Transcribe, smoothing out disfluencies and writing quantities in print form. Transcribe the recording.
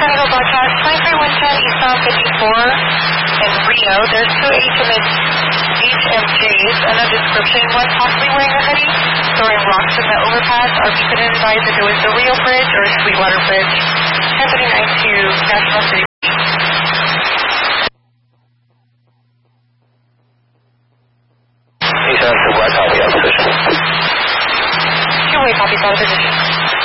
Eagle broadcast 23110 Eastbound 54 in Rio. There's two HMJs and a description. One possibly wearing a hoodie, throwing rocks in the overpass. RP couldn't advise if it was the Rio Bridge or Sweetwater Bridge. 1039 to National City. East to Black Copy, out of position. Two-way copy, out of position.